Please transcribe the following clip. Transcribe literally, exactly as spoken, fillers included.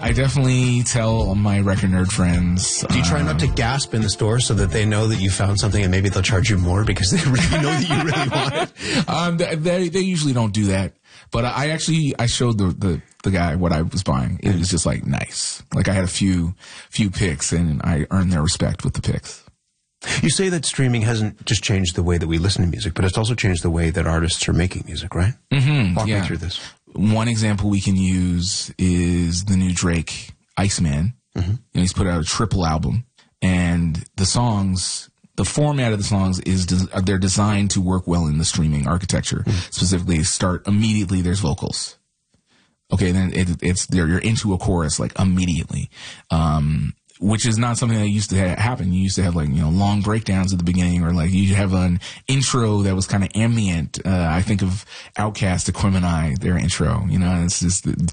I definitely tell all my record nerd friends. Do you try um, not to gasp in the store so that they know that you found something and maybe they'll charge you more because they really know that you really want it? Um, they, they usually don't do that. But I actually, I showed the, the, the guy what I was buying. It was just like nice. Like I had a few, few picks and I earned their respect with the picks. You say that streaming hasn't just changed the way that we listen to music, but it's also changed the way that artists are making music, right? Mm-hmm. Walk yeah. me through this. One example we can use is the new Drake, Iceman. Mm-hmm. You know, he's put out a triple album, and the songs, the format of the songs is des- they're designed to work well in the streaming architecture. Mm-hmm. Specifically, start immediately. There's vocals. Okay, then it, it's there. You're into a chorus like immediately. Um, Which is not something that used to ha- happen. You used to have like, you know, long breakdowns at the beginning, or like you have an intro that was kind of ambient. Uh, I think of Outkast, Aquemini, their intro, you know, and it's just